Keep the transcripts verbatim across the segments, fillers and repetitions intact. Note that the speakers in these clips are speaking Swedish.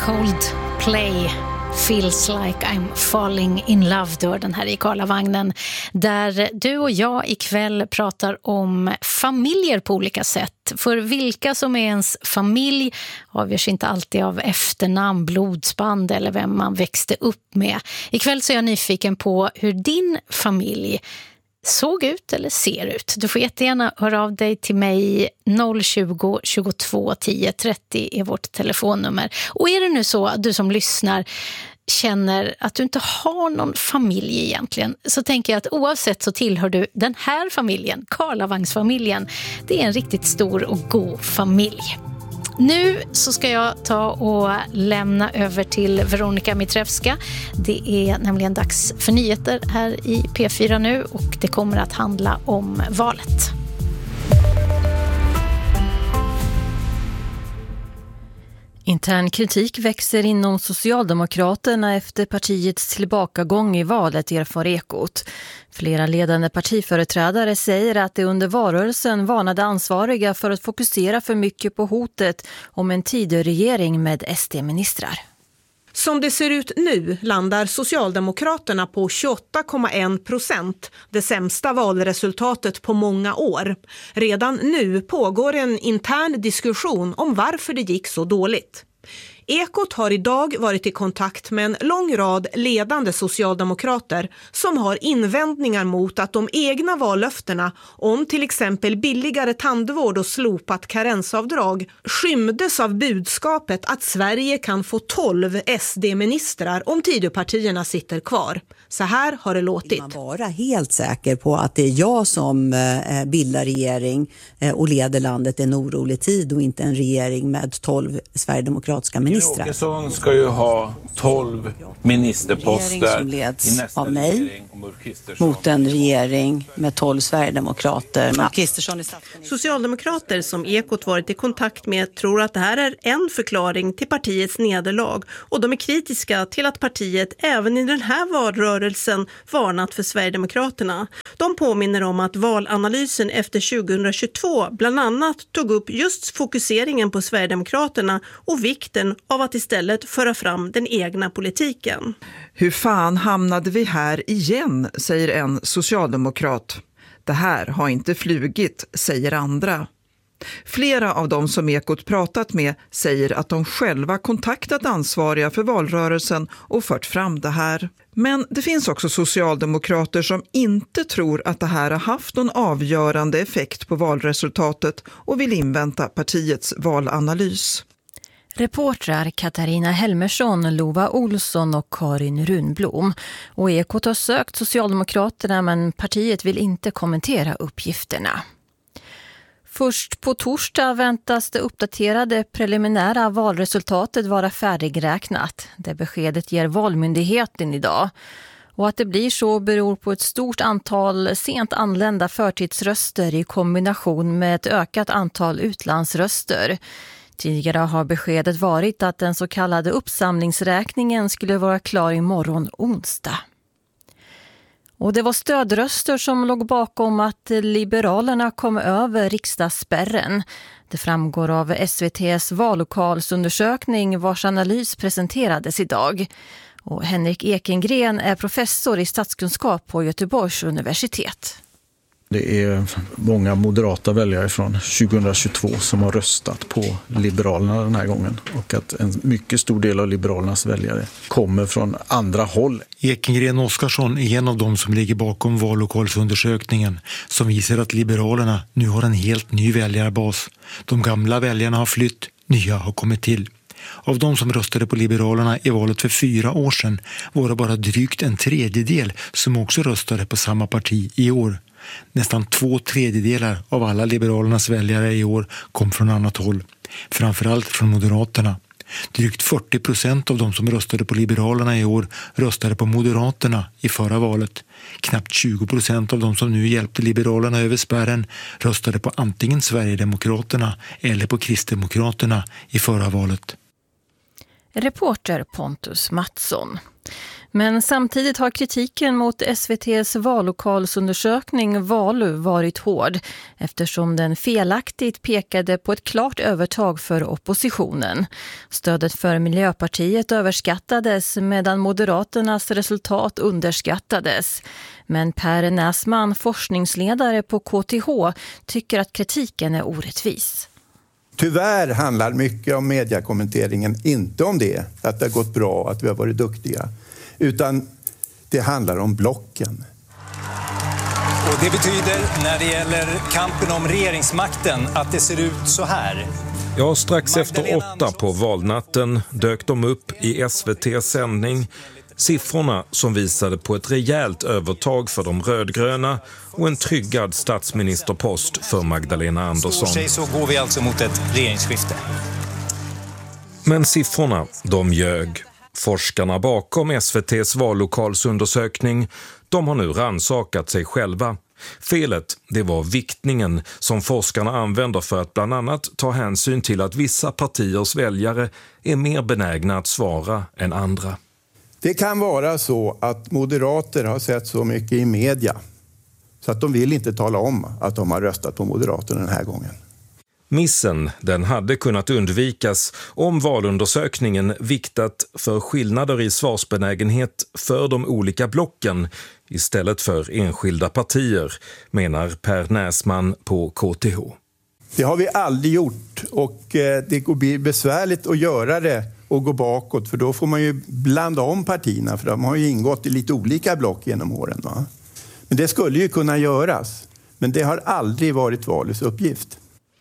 Coldplay, Feels like I'm falling in love, då den här i Karlavagnen, där du och jag ikväll pratar om familjer på olika sätt. För vilka som är ens familj avgörs inte alltid av efternamn, blodsband eller vem man växte upp med. Ikväll så är jag nyfiken på hur din familj såg ut eller ser ut. Du får jättegärna höra av dig till mig. Noll tjugo, tjugotvå, tio, trettio är vårt telefonnummer. Och är det nu så att du som lyssnar känner att du inte har någon familj egentligen, så tänker jag att oavsett så tillhör du den här familjen, Karlavagnsfamiljen. Det är en riktigt stor och god familj. Nu så ska jag ta och lämna över till Veronica Mitrevska. Det är nämligen dags för nyheter här i P fyra nu, och det kommer att handla om valet. Intern kritik växer inom Socialdemokraterna efter partiets tillbakagång i valet, erfar Ekot. Flera ledande partiföreträdare säger att det under valrörelsen varnade ansvariga för att fokusera för mycket på hotet om en Tidöregering med S D-ministrar. Som det ser ut nu landar Socialdemokraterna på tjugoåtta komma en procent, det sämsta valresultatet på många år. Redan nu pågår en intern diskussion om varför det gick så dåligt. Ekot har idag varit i kontakt med en lång rad ledande socialdemokrater som har invändningar mot att de egna vallöftena om till exempel billigare tandvård och slopat karensavdrag skymdes av budskapet att Sverige kan få tolv S D-ministrar om Tidöpartierna sitter kvar. Så här har det låtit. Man vara helt säker på att det är jag som eh, bildar regering eh, och leder landet en orolig tid och inte en regering med tolv sverigedemokratiska ministrar. Åkesson ska ju ha tolv ministerposter som leds av mig mot en regering med tolv sverigedemokrater. Socialdemokrater som Ekot varit i kontakt med tror att det här är en förklaring till partiets nederlag, och de är kritiska till att partiet även i den här valrörelsen varnat för Sverigedemokraterna. De påminner om att valanalysen efter tjugohundratjugotvå bland annat tog upp just fokuseringen på Sverigedemokraterna och vikten av att istället föra fram den egna politiken. Hur fan hamnade vi här igen, säger en socialdemokrat. Det här har inte flugit, säger andra. Flera av dem som Ekot pratat med säger att de själva kontaktat ansvariga för valrörelsen och fört fram det här. Men det finns också socialdemokrater som inte tror att det här har haft någon avgörande effekt på valresultatet och vill invänta partiets valanalys. Reportrar Katarina Helmersson, Lova Olsson och Karin Runblom. Och Ekot har sökt Socialdemokraterna, men partiet vill inte kommentera uppgifterna. Först på torsdag väntas det uppdaterade preliminära valresultatet vara färdigräknat. Det beskedet ger Valmyndigheten idag. Och att det blir så beror på ett stort antal sent anlända förtidsröster i kombination med ett ökat antal utlandsröster. Tidigare har beskedet varit att den så kallade uppsamlingsräkningen skulle vara klar imorgon onsdag. Och det var stödröster som låg bakom att Liberalerna kom över riksdagsspärren. Det framgår av S V T:s vallokalsundersökning vars analys presenterades idag. Och Henrik Ekengren är professor i statskunskap på Göteborgs universitet. Det är många moderata väljare från tjugohundratjugotvå som har röstat på Liberalerna den här gången, och att en mycket stor del av Liberalernas väljare kommer från andra håll. Ekengren Oskarsson är en av dem som ligger bakom vallokalsundersökningen som visar att Liberalerna nu har en helt ny väljarbas. De gamla väljarna har flytt, nya har kommit till. Av de som röstade på Liberalerna i valet för fyra år sedan var det bara drygt en tredjedel som också röstade på samma parti i år. Nästan två tredjedelar av alla Liberalernas väljare i år kom från annat håll, framförallt från Moderaterna. Drygt fyrtio procent av de som röstade på Liberalerna i år röstade på Moderaterna i förra valet. Knappt tjugo procent av de som nu hjälpte Liberalerna över spärren röstade på antingen Sverigedemokraterna eller på Kristdemokraterna i förra valet. Reporter Pontus Mattsson. Men samtidigt har kritiken mot S V T:s vallokalsundersökning Valu varit hård eftersom den felaktigt pekade på ett klart övertag för oppositionen. Stödet för Miljöpartiet överskattades medan Moderaternas resultat underskattades. Men Per Näsman, forskningsledare på K T H, tycker att kritiken är orättvis. Tyvärr handlar mycket om mediekommenteringen inte om det, att det har gått bra, att vi har varit duktiga, utan det handlar om blocken. Och det betyder när det gäller kampen om regeringsmakten att det ser ut så här. Ja, strax efter åtta på valnatten dök de upp i S V T:s sändning. Siffrorna som visade på ett rejält övertag för de rödgröna och en tryggad statsministerpost för Magdalena Andersson. Står sig så går vi alltså mot ett regeringsskifte. Men siffrorna, de ljög. Forskarna bakom S V T:s vallokalsundersökning, de har nu rannsakat sig själva. Felet, det var viktningen som forskarna använder för att bland annat ta hänsyn till att vissa partiers väljare är mer benägna att svara än andra. Det kan vara så att moderater har sett så mycket i media så att de vill inte tala om att de har röstat på Moderaterna den här gången. Missen, den hade kunnat undvikas om valundersökningen viktat för skillnader i svarsbenägenhet för de olika blocken istället för enskilda partier, menar Per Näsman på K T H. Det har vi aldrig gjort och det blir besvärligt att göra det och gå bakåt, för då får man ju blanda om partierna, för de har ju ingått i lite olika block genom åren. Va? Men det skulle ju kunna göras, men det har aldrig varit valets uppgift.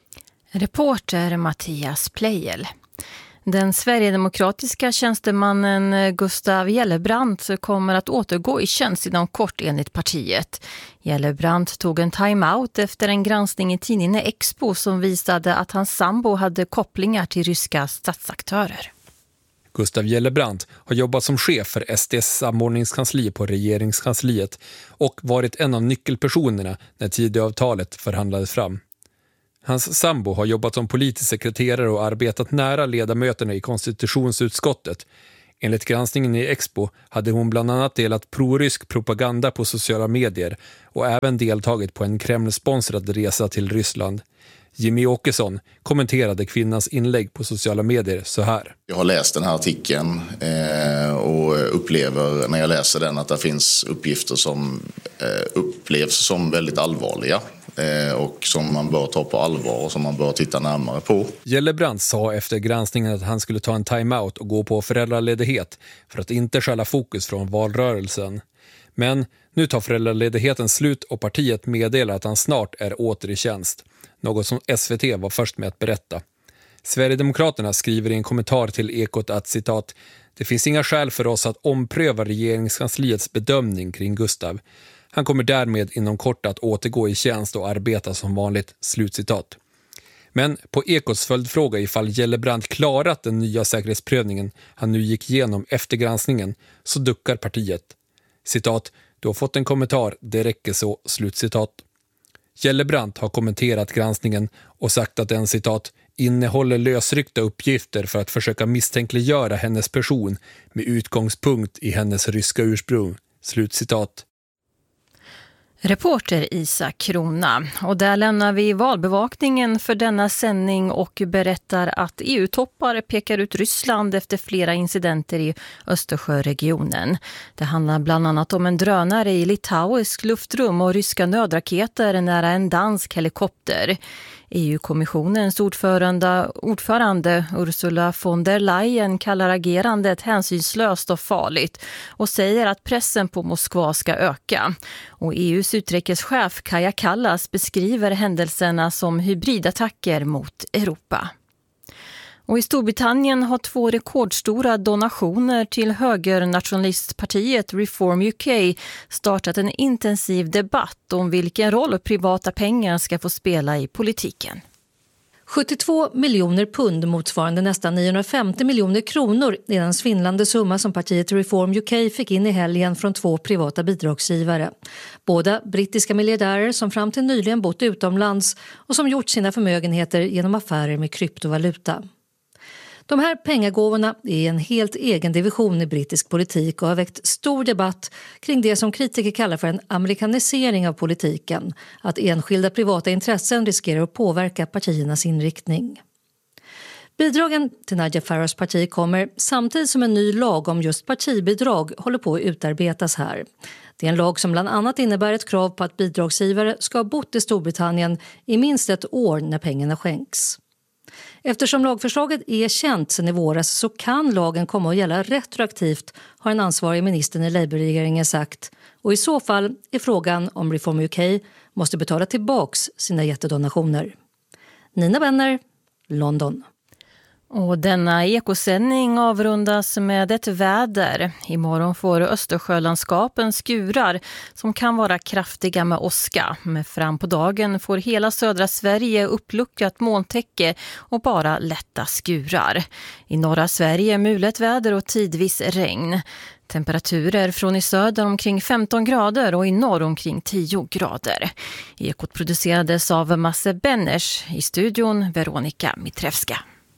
Reporter Mattias Pleijel. Den sverigedemokratiska tjänstemannen Gustav Gellebrand kommer att återgå i tjänst inom kort enligt partiet. Gellebrand tog en timeout efter en granskning i tidningen Expo som visade att hans sambo hade kopplingar till ryska statsaktörer. Gustav Gellebrand har jobbat som chef för S D:s samordningskansli på regeringskansliet och varit en av nyckelpersonerna när Tidöavtalet förhandlades fram. Hans sambo har jobbat som politisk sekreterare och arbetat nära ledamöterna i konstitutionsutskottet. Enligt granskningen i Expo hade hon bland annat delat prorysk propaganda på sociala medier och även deltagit på en Kreml-sponsrad resa till Ryssland. Jimmy Åkesson kommenterade kvinnans inlägg på sociala medier så här. Jag har läst den här artikeln eh, och upplever när jag läser den att det finns uppgifter som eh, upplevs som väldigt allvarliga eh, och som man bör ta på allvar och som man bör titta närmare på. Gellebrand sa efter granskningen att han skulle ta en timeout och gå på föräldraledighet för att inte stjäla fokus från valrörelsen. Men nu tar föräldraledigheten slut och partiet meddelar att han snart är åter i tjänst. Något som S V T var först med att berätta. Sverigedemokraterna skriver i en kommentar till Ekot att citat, det finns inga skäl för oss att ompröva regeringskansliets bedömning kring Gustav. Han kommer därmed inom kort att återgå i tjänst och arbeta som vanligt, slutcitat. Men på Ekots följdfråga ifall Gellebrand klarat den nya säkerhetsprövningen han nu gick igenom efter granskningen så duckar partiet. Citat, du har fått en kommentar, det räcker så, slutcitat. Gellebrand har kommenterat granskningen och sagt att den citat innehåller lösryckta uppgifter för att försöka misstänkliggöra hennes person med utgångspunkt i hennes ryska ursprung. Slutcitat. Reporter Isak Krona. Och där lämnar vi valbevakningen för denna sändning och berättar att E U-toppar pekar ut Ryssland efter flera incidenter i Östersjöregionen. Det handlar bland annat om en drönare i litauisk luftrum och ryska nödraketer nära en dansk helikopter. E U-kommissionens ordförande, ordförande Ursula von der Leyen kallar agerandet hänsynslöst och farligt och säger att pressen på Moskva ska öka. Och E U:s utrikeschef Kaja Kallas beskriver händelserna som hybridattacker mot Europa. Och i Storbritannien har två rekordstora donationer till högernationalistpartiet Reform U K startat en intensiv debatt om vilken roll privata pengar ska få spela i politiken. sjuttiotvå miljoner pund motsvarande nästan niohundrafemtio miljoner kronor är den svindlande summa som partiet Reform U K fick in i helgen från två privata bidragsgivare. Båda brittiska miljardärer som fram till nyligen bott utomlands och som gjort sina förmögenheter genom affärer med kryptovaluta. De här pengagåvorna är en helt egen division i brittisk politik och har väckt stor debatt kring det som kritiker kallar för en amerikanisering av politiken. Att enskilda privata intressen riskerar att påverka partiernas inriktning. Bidragen till Nigel Farage parti kommer samtidigt som en ny lag om just partibidrag håller på att utarbetas här. Det är en lag som bland annat innebär ett krav på att bidragsgivare ska ha bott i Storbritannien i minst ett år när pengarna skänks. Eftersom lagförslaget är känt sedan i våras så kan lagen komma att gälla retroaktivt, har en ansvarig minister i Labour-regeringen sagt. Och i så fall är frågan om Reform U K måste betala tillbaks sina jättedonationer. Nina Benner, London. Och denna ekosändning avrundas med ett väder. Imorgon får Östersjölandskapen skurar som kan vara kraftiga med åska. Men fram på dagen får hela södra Sverige uppluckrat molntäcke och bara lätta skurar. I norra Sverige mulet väder och tidvis regn. Temperaturer från i söder omkring femton grader och i norr omkring tio grader. Ekot producerades av Masse Benners, i studion Veronika Mitrevska.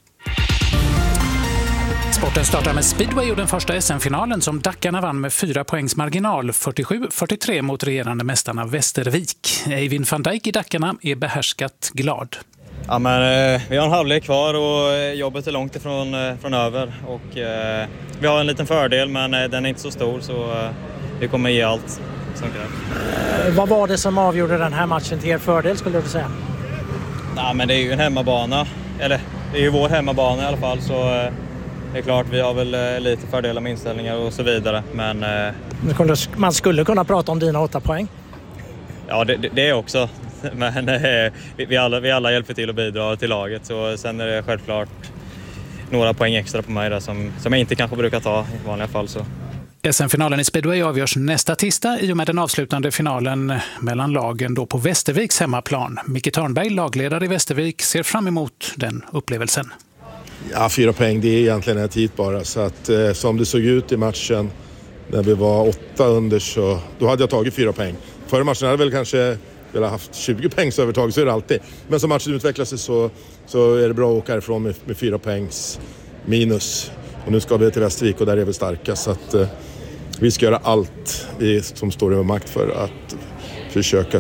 Sporten startar med speedway och den första S M-finalen som Dackarna vann med fyra poängs marginal, fyrtiosju fyrtiotre mot regerande mästarna Västervik. Eivind van Dijk i Dackarna är behärskat glad. Ja, men, eh, vi har en halvlek kvar och jobbet är långt ifrån eh, från över. Och, eh, vi har en liten fördel men eh, den är inte så stor så eh, vi kommer ge allt som krävs. Eh, vad var det som avgjorde den här matchen till er fördel skulle du säga? Ja, men det är ju en hemmabana, eller det är ju vår hemmabana i alla fall så eh, det är klart vi har väl eh, lite fördelar med inställningar och så vidare. Men, eh, man skulle kunna prata om dina åtta poäng. Ja, det, det är också. Men eh, vi, vi, alla, vi alla hjälper till att bidra till laget. Så sen är det självklart några poäng extra på mig där som, som jag inte kanske brukar ta i vanliga fall. Så. S M-finalen i speedway avgörs nästa tisdag i och med den avslutande finalen mellan lagen då på Västerviks hemmaplan. Micke Törnberg, lagledare i Västervik, ser fram emot den upplevelsen. Ja, fyra poäng, det är egentligen ett hit bara. Så att eh, som det såg ut i matchen när vi var åtta under så då hade jag tagit fyra poäng. Förra matchen hade jag väl kanske velat haft tjugo poängs övertag, så är det alltid. Men som matchen utvecklar sig så, så är det bra att åka ifrån med, med fyra poängs minus. Och nu ska vi till Västervik och där är vi starka. Så att eh, vi ska göra allt vi som står över makt för att försöka